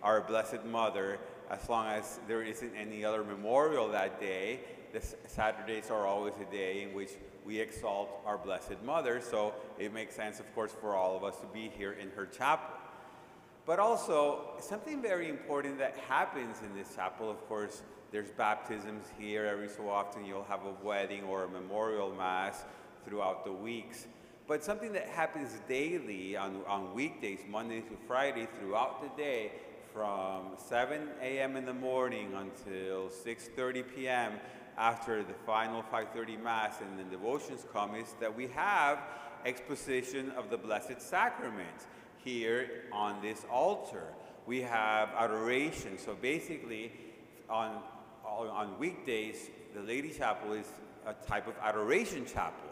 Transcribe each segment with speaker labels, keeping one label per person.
Speaker 1: our Blessed Mother, as long as there isn't any other memorial that day. The Saturdays are always a day in which we exalt our Blessed Mother, so it makes sense, of course, for all of us to be here in her chapel. But also, something very important that happens in this chapel, of course, there's baptisms here. Every so often you'll have a wedding or a memorial mass throughout the weeks. But something that happens daily on weekdays, Monday to Friday, throughout the day, from 7 a.m. in the morning until 6:30 p.m. after the final 5:30 Mass and the devotions come, is that we have exposition of the Blessed Sacrament here on this altar. We have adoration. So basically, on weekdays, the Lady Chapel is a type of adoration chapel.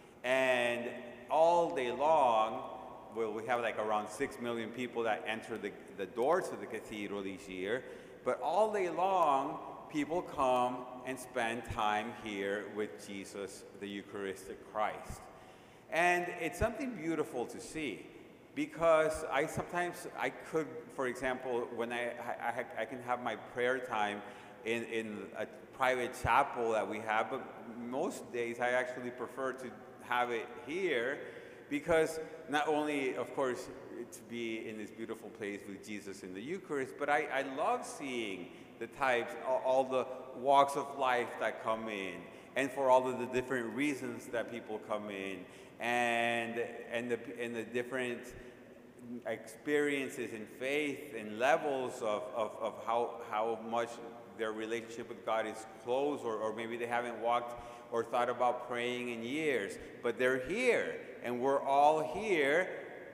Speaker 1: And all day long, well, we have like around 6 million people that enter the doors of the cathedral each year. But all day long, people come and spend time here with Jesus, the Eucharistic Christ. And it's something beautiful to see, because I could, for example, when I can have my prayer time in a private chapel that we have, but most days I actually prefer to have it here, because not only, of course, to be in this beautiful place with Jesus in the Eucharist, but I love seeing the types, all the walks of life that come in, and for all of the different reasons that people come in, and the different experiences in faith and levels of how much their relationship with God is close, or maybe they haven't walked or thought about praying in years, but they're here, and we're all here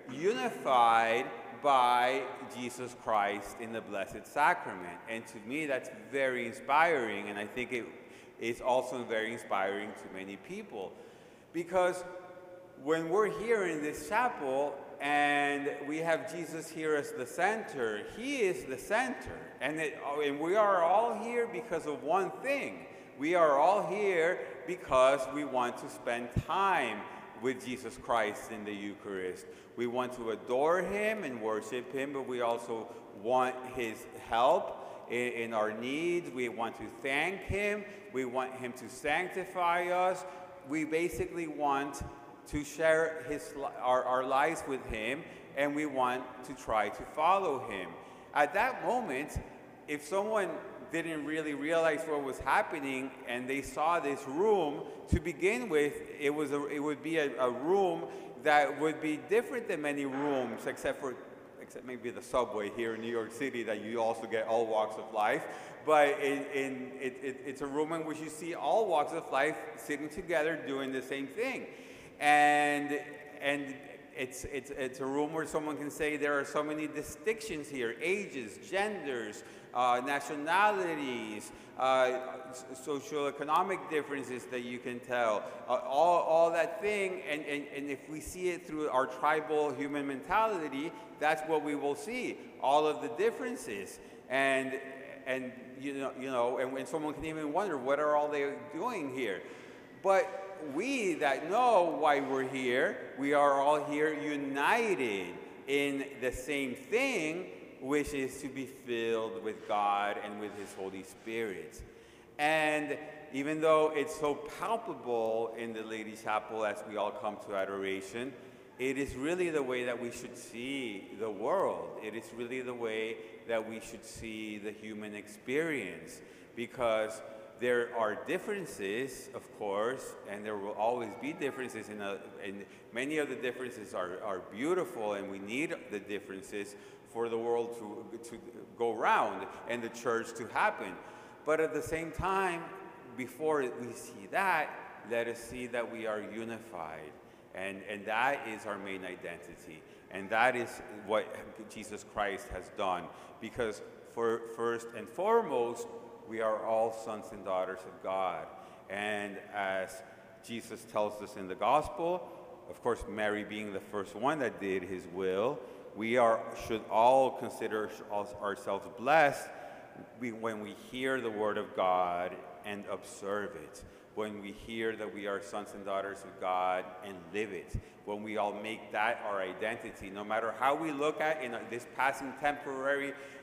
Speaker 1: unified by Jesus Christ in the Blessed Sacrament. And to me, that's very inspiring, and I think it is also very inspiring to many people, because when we're here in this chapel and we have Jesus here as the center, he is the center, and we are all here because of one thing. We are all here because we want to spend time with Jesus Christ in the Eucharist. We want to adore him and worship him, but we also want his help in our needs. We want to thank him. We want him to sanctify us. We basically want to share our lives with him, and we want to try to follow him. At that moment, if someone didn't really realize what was happening and they saw this room, to begin with, it would be a room that would be different than many rooms, except maybe the subway here in New York City, that you also get all walks of life. But it's a room in which you see all walks of life sitting together doing the same thing. And it's a room where someone can say there are so many distinctions here: ages, genders, nationalities, socioeconomic differences that you can tell, all that thing. And if we see it through our tribal human mentality, that's what we will see: all of the differences. And someone can even wonder, what are all they doing here? But we that know why we're here, we are all here united in the same thing, which is to be filled with God and with his Holy Spirit. And even though it's so palpable in the Lady Chapel as we all come to adoration, it is really the way that we should see the world. It is really the way that we should see the human experience, because there are differences, of course, and there will always be differences, and many of the differences are beautiful, and we need the differences for the world to go round and the church to happen. But at the same time, before we see that, let us see that we are unified, and that is our main identity, and that is what Jesus Christ has done, because first and foremost, we are all sons and daughters of God. And as Jesus tells us in the gospel, of course, Mary being the first one that did his will, we should all consider ourselves blessed when we hear the word of God and observe it, when we hear that we are sons and daughters of God and live it, when we all make that our identity, no matter how we look at in this passing temporary